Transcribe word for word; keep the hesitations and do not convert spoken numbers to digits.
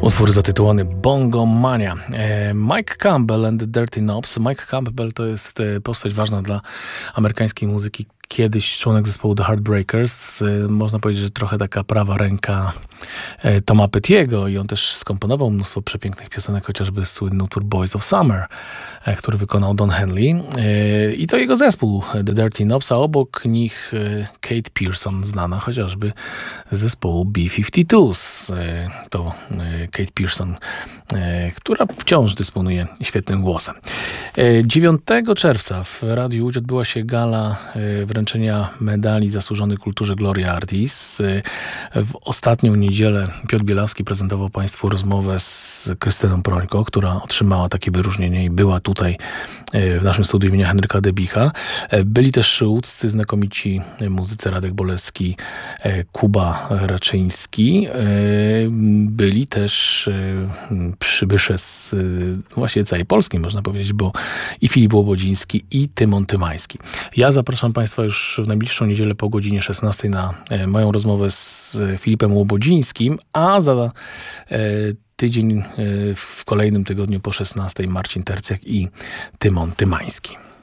Utwór zatytułowany Bongo Mania. Mike Campbell and the Dirty Knobs. Mike Campbell to jest postać ważna dla amerykańskiej muzyki. Kiedyś członek zespołu The Heartbreakers. Można powiedzieć, że trochę taka prawa ręka Toma Pettiego i on też skomponował mnóstwo przepięknych piosenek, chociażby słynny utwór Boys of Summer, który wykonał Don Henley. I to jego zespół The Dirty Knobs, a obok nich Kate Pierson, znana chociażby z zespołu B pięćdziesiąt dwa. To Kate Pierson, która wciąż dysponuje świetnym głosem. dziewiątego czerwca w Radiu Łódź odbyła się gala wręczenia medali zasłużonej kulturze Gloria Artis. W ostatnią niedzielę Piotr Bielawski prezentował Państwu rozmowę z Krystyną Prońko, która otrzymała takie wyróżnienie i była tutaj w naszym studiu imienia Henryka Debicha. Byli też łódzcy znakomici muzycy Radek Bolewski, Kuba Raczyński. Byli też przybysze z właśnie całej Polski, można powiedzieć, bo i Filip Łobodziński, i Tymon Tymański. Ja zapraszam Państwa już w najbliższą niedzielę po godzinie szesnastej na moją rozmowę z Filipem Łobodzińskim, a za tydzień w kolejnym tygodniu po szesnastej Marcin Tercjak i Tymon Tymański.